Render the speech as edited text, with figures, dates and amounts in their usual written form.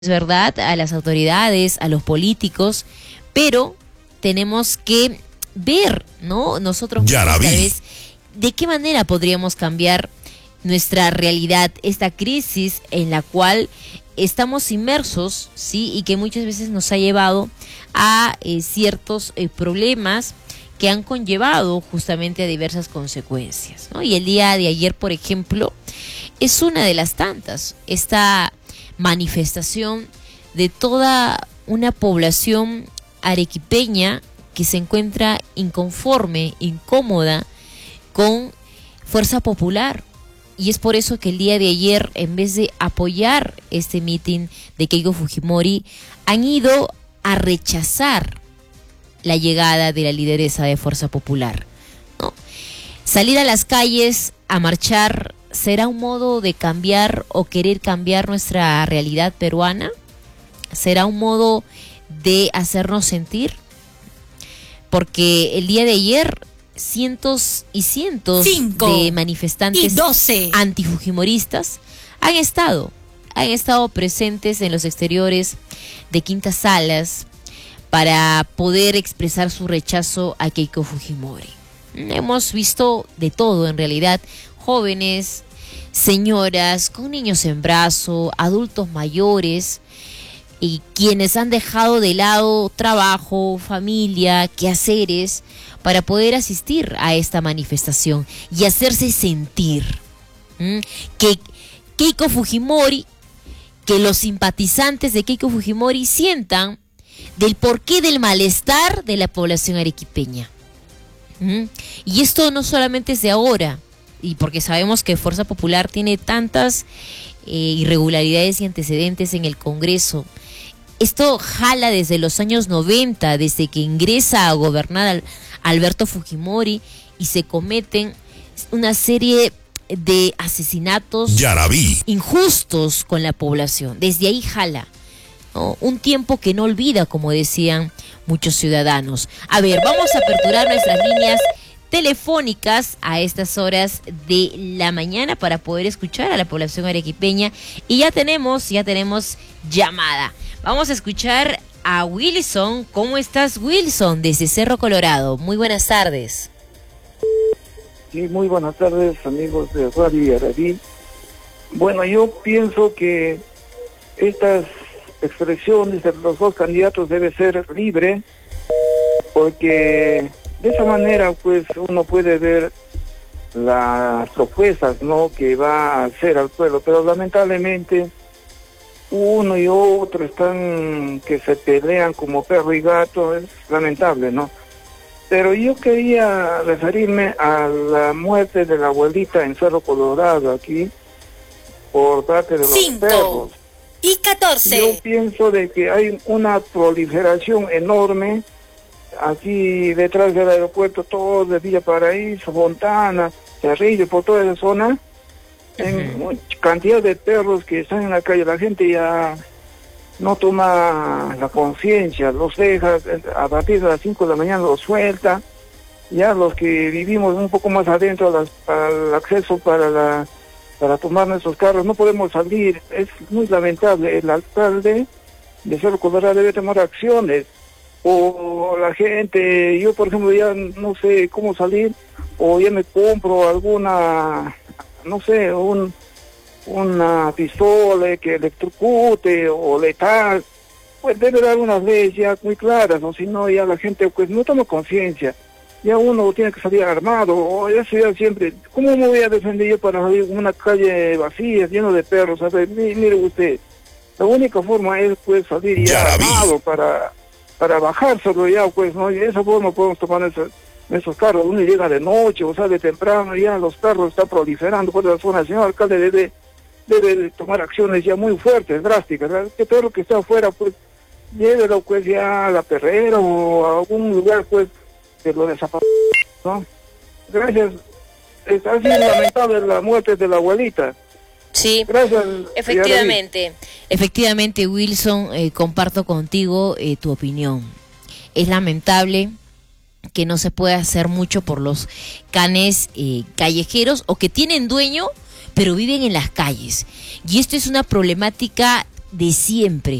es verdad, a las autoridades, a los políticos, pero tenemos que ver, ¿no? Nosotros mismos, tal vez, de qué manera podríamos cambiar nuestra realidad, esta crisis en la cual estamos inmersos, ¿sí? Y que muchas veces nos ha llevado a ciertos problemas que han conllevado justamente a diversas consecuencias, ¿no? Y el día de ayer, por ejemplo, es una de las tantas, esta manifestación de toda una población arequipeña que se encuentra inconforme, incómoda con Fuerza Popular. Y es por eso que el día de ayer, en vez de apoyar este mitin de Keiko Fujimori, han ido a rechazar la llegada de la lideresa de Fuerza Popular, ¿no? Salir a las calles a marchar ¿será un modo de cambiar o querer cambiar nuestra realidad peruana? ¿Será un modo de hacernos sentir? Porque el día de ayer cientos y cientos de manifestantes antifujimoristas han estado presentes en los exteriores de Quintas Salas para poder expresar su rechazo a Keiko Fujimori. Hemos visto de todo en realidad, jóvenes, señoras con niños en brazo, adultos mayores y quienes han dejado de lado trabajo, familia, quehaceres para poder asistir a esta manifestación y hacerse sentir que Keiko Fujimori, que los simpatizantes de Keiko Fujimori sientan del porqué del malestar de la población arequipeña. Y esto no solamente es de ahora, y porque sabemos que Fuerza Popular tiene tantas irregularidades y antecedentes en el Congreso. Esto jala desde los años 90, desde que ingresa a gobernar Alberto Fujimori y se cometen una serie de asesinatos injustos con la población. Desde ahí jala, ¿no? Un tiempo que no olvida, como decían muchos ciudadanos. A ver, vamos a aperturar nuestras líneas telefónicas a estas horas de la mañana para poder escuchar a la población arequipeña. Y ya tenemos llamada. Vamos a escuchar a Wilson. ¿Cómo estás, Wilson? Desde Cerro Colorado. Muy buenas tardes. Sí, muy buenas tardes, amigos de Radio Yaraví. Bueno, yo pienso que estas expresiones de los dos candidatos debe ser libre, porque de esa manera pues uno puede ver las propuestas, ¿no?, que va a hacer al pueblo, pero lamentablemente uno y otro están que se pelean como perro y gato. Es lamentable, ¿no? Pero yo quería referirme a la muerte de la abuelita en Cerro Colorado, aquí, por parte de los perros. 5:14. Yo pienso de que hay una proliferación enorme aquí detrás del aeropuerto, todo de Villa Paraíso, Fontana, Cerrillo, por toda esa zona, en cantidad de perros que están en la calle. La gente ya no toma la conciencia, los deja a partir de las 5 de la mañana, los suelta. Ya los que vivimos un poco más adentro, al acceso para tomar nuestros carros, no podemos salir. Es muy lamentable. El alcalde de Cerro Colorado debe tomar acciones. O la gente, yo por ejemplo ya no sé cómo salir, o ya me compro alguna, no sé, una pistola que electrocute o letal. Pues debe dar unas leyes ya muy claras, o si no ya la gente pues no toma conciencia. Ya uno tiene que salir armado, o ya sea siempre. ¿Cómo me voy a defender yo para salir en una calle vacía, lleno de perros? A ver, mire usted, la única forma es pues salir ya armado para bajárselo ya, pues, ¿no? Y de esa forma podemos tomar esos carros. Uno llega de noche o sale temprano, ya los carros están proliferando por la zona. El señor alcalde debe tomar acciones ya muy fuertes, drásticas, ¿verdad? Que todo lo que está afuera, pues, llévelo pues ya a la perrera o a algún lugar, pues, que lo desaparezca, ¿no? Gracias. Es así lamentable la muerte de la abuelita. Sí, gracias. Efectivamente, Wilson, comparto contigo tu opinión. Es lamentable que no se pueda hacer mucho por los canes callejeros o que tienen dueño pero viven en las calles. Y esto es una problemática de siempre.